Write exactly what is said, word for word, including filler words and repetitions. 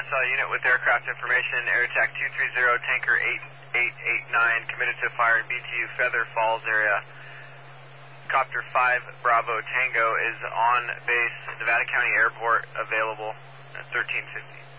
Nassau unit with aircraft information, Air Attack two three zero, tanker eight eight eight nine, committed to fire in B T U Feather Falls area. Copter five Bravo Tango is on base, Nevada County Airport, available at thirteen fifty.